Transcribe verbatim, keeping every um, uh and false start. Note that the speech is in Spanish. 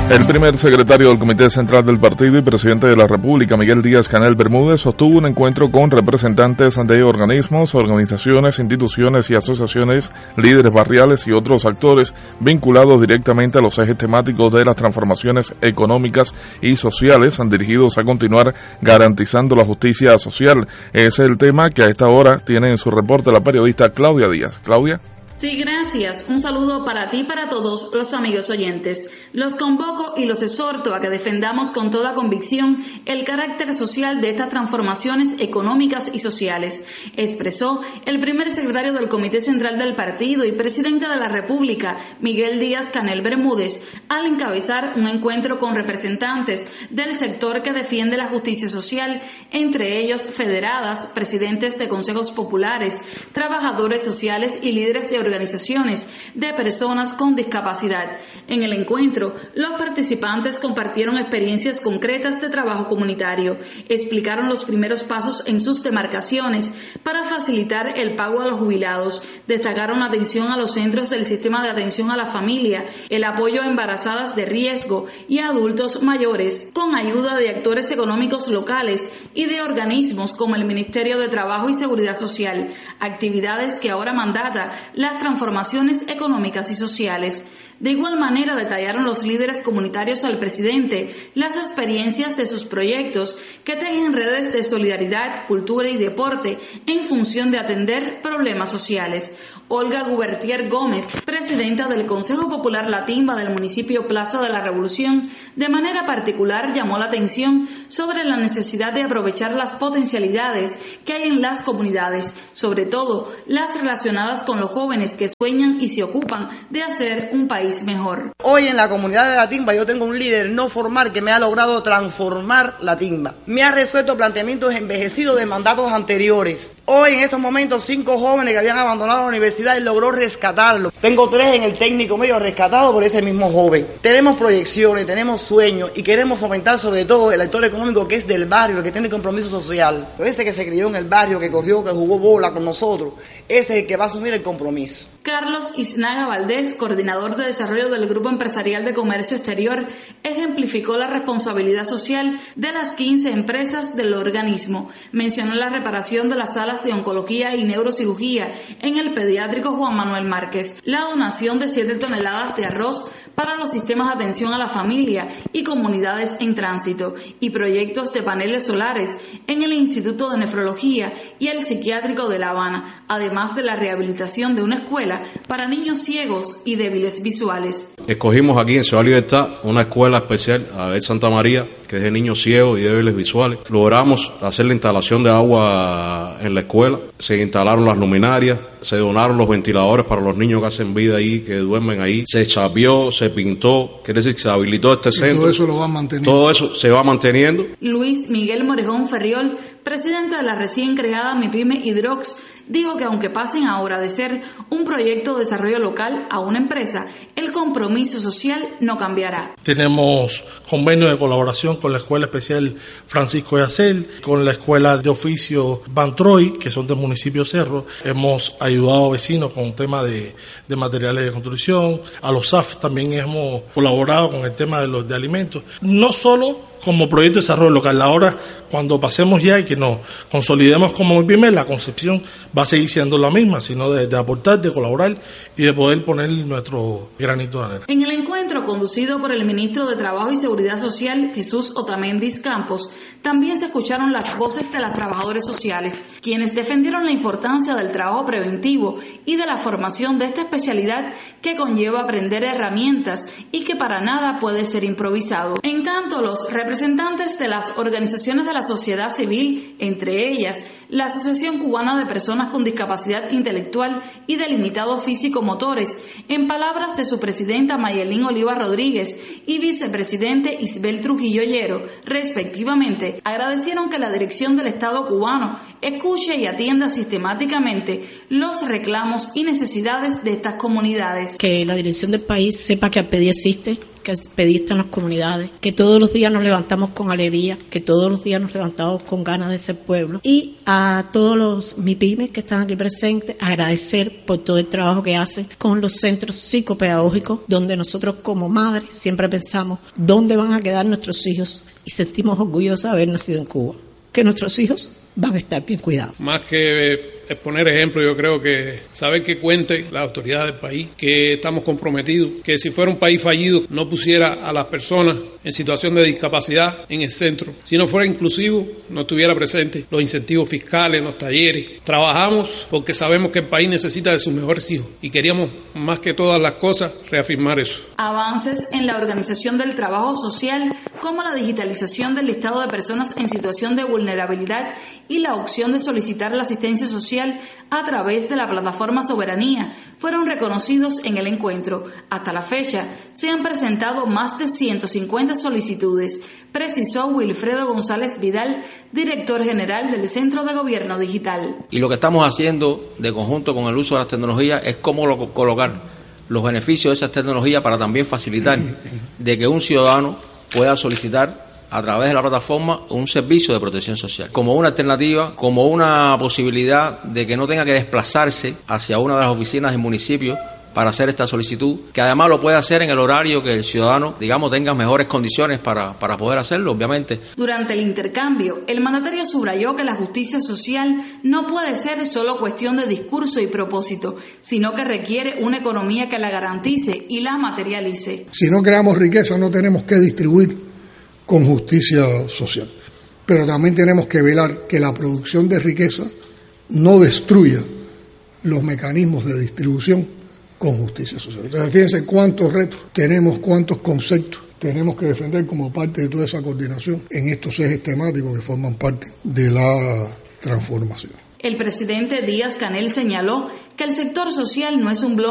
El primer secretario del Comité Central del Partido y presidente de la República, Miguel Díaz-Canel Bermúdez, sostuvo un encuentro con representantes de organismos, organizaciones, instituciones y asociaciones, líderes barriales y otros actores vinculados directamente a los ejes temáticos de las transformaciones económicas y sociales dirigidos a continuar garantizando la justicia social. Ese es el tema que a esta hora tiene en su reporte la periodista Claudia Díaz. Claudia. Sí, gracias. Un saludo para ti y para todos los amigos oyentes. Los convoco y los exhorto a que defendamos con toda convicción el carácter social de estas transformaciones económicas y sociales, expresó el primer secretario del Comité Central del Partido y presidente de la República, Miguel Díaz-Canel Bermúdez, al encabezar un encuentro con representantes del sector que defiende la justicia social, entre ellos federadas, presidentes de consejos populares, trabajadores sociales y líderes de organizaciones de personas con discapacidad. En el encuentro, los participantes compartieron experiencias concretas de trabajo comunitario, explicaron los primeros pasos en sus demarcaciones para facilitar el pago a los jubilados, destacaron la atención a los centros del sistema de atención a la familia, el apoyo a embarazadas de riesgo y a adultos mayores, con ayuda de actores económicos locales y de organismos como el Ministerio de Trabajo y Seguridad Social, actividades que ahora mandata las transformaciones económicas y sociales. De igual manera detallaron los líderes comunitarios al presidente las experiencias de sus proyectos que tejen redes de solidaridad, cultura y deporte en función de atender problemas sociales. Olga Gubertier Gómez, presidenta del Consejo Popular La Timba del municipio Plaza de la Revolución, de manera particular llamó la atención sobre la necesidad de aprovechar las potencialidades que hay en las comunidades, sobre todo las relacionadas con los jóvenes que sueñan y se ocupan de hacer un país mejor. Hoy en la comunidad de La Timba yo tengo un líder no formal que me ha logrado transformar La Timba. Me ha resuelto planteamientos envejecidos de mandatos anteriores. Hoy en estos momentos cinco jóvenes que habían abandonado la universidad y logró rescatarlos. Tengo tres en el técnico medio rescatados por ese mismo joven. Tenemos proyecciones, tenemos sueños y queremos fomentar sobre todo el actor económico que es del barrio, el que tiene compromiso social. Ese que se crió en el barrio, que corrió, que jugó bola con nosotros, ese es el que va a asumir el compromiso. Carlos Isnaga Valdés, coordinador de desarrollo del Grupo Empresarial de Comercio Exterior, ejemplificó la responsabilidad social de las quince empresas del organismo. Mencionó la reparación de las salas de oncología y neurocirugía en el pediátrico Juan Manuel Márquez, la donación de siete toneladas de arroz para los sistemas de atención a la familia y comunidades en tránsito y proyectos de paneles solares en el Instituto de Nefrología y el Psiquiátrico de La Habana, además de la rehabilitación de una escuela para niños ciegos y débiles visuales. Escogimos aquí en Ciudad Libertad una escuela especial, Abel Santa María, que es de niños ciegos y débiles visuales. Logramos hacer la instalación de agua en la escuela, se instalaron las luminarias, se donaron los ventiladores para los niños que hacen vida ahí, que duermen ahí, se chapeó, se pintó, quiere decir que se habilitó este centro. Y todo eso lo va manteniendo. Todo eso se va manteniendo. Luis Miguel Morejón Ferriol, presidente de la recién creada MIPYME Hidrox, dijo que aunque pasen ahora de ser un proyecto de desarrollo local a una empresa, el compromiso social no cambiará. Tenemos convenio de colaboración con la Escuela Especial Francisco de Acel, con la Escuela de Oficio Bantroy, que son del municipio Cerro. Hemos ayudado a vecinos con temas de, de materiales de construcción. A los S A F también hemos colaborado con el tema de los de alimentos. No solo como proyecto de desarrollo local. Ahora, cuando pasemos ya y que nos consolidemos como MIPYME, la concepción va a seguir siendo la misma, sino de, de aportar, de colaborar y de poder poner nuestro granito de arena. En el encuentro conducido por el ministro de Trabajo y Seguridad Social, Jesús Otamendi Campos, también se escucharon las voces de las trabajadoras sociales, quienes defendieron la importancia del trabajo preventivo y de la formación de esta especialidad que conlleva aprender herramientas y que para nada puede ser improvisado. En tanto, los representantes de las organizaciones de la sociedad civil, entre ellas la Asociación Cubana de Personas con Discapacidad Intelectual y de Limitados Físico-Motores, en palabras de su presidenta Mayelín Oliva Rodríguez y vicepresidente Isbel Trujillo Llero, respectivamente, agradecieron que la dirección del Estado cubano escuche y atienda sistemáticamente los reclamos y necesidades de estas comunidades. Que la dirección del país sepa que APEDI existe, que el PEDI está en las comunidades, que todos los días nos levantamos con alegría, que todos los días nos levantamos con ganas de ser pueblo. Y a todos los MIPYMES que están aquí presentes, agradecer por todo el trabajo que hacen con los centros psicopedagógicos, donde nosotros como madres siempre pensamos dónde van a quedar nuestros hijos y sentimos orgullosos de haber nacido en Cuba, que nuestros hijos van a estar bien cuidados. Más que exponer ejemplos, yo creo que saber que cuente la autoridad del país, que estamos comprometidos, que si fuera un país fallido no pusiera a las personas en situación de discapacidad en el centro. Si no fuera inclusivo, no estuviera presente los incentivos fiscales, los talleres. Trabajamos porque sabemos que el país necesita de sus mejores hijos y queríamos, más que todas las cosas, reafirmar eso. Avances en la organización del trabajo social, como la digitalización del listado de personas en situación de vulnerabilidad y la opción de solicitar la asistencia social a través de la plataforma Soberanía, fueron reconocidos en el encuentro. Hasta la fecha, se han presentado más de ciento cincuenta solicitudes, precisó Wilfredo González Vidal, director general del Centro de Gobierno Digital. Y lo que estamos haciendo de conjunto con el uso de las tecnologías es cómo lo, colocar los beneficios de esas tecnologías para también facilitar de que un ciudadano pueda solicitar a través de la plataforma un servicio de protección social, como una alternativa, como una posibilidad de que no tenga que desplazarse hacia una de las oficinas del municipio para hacer esta solicitud, que además lo puede hacer en el horario que el ciudadano, digamos, tenga mejores condiciones para, para poder hacerlo, obviamente. Durante el intercambio, el mandatario subrayó que la justicia social no puede ser solo cuestión de discurso y propósito, sino que requiere una economía que la garantice y la materialice. Si no creamos riqueza, no tenemos que distribuir con justicia social, pero también tenemos que velar que la producción de riqueza no destruya los mecanismos de distribución con justicia social. Entonces, fíjense cuántos retos tenemos, cuántos conceptos tenemos que defender como parte de toda esa coordinación en estos ejes temáticos que forman parte de la transformación. El presidente Díaz-Canel señaló que el sector social no es un bloque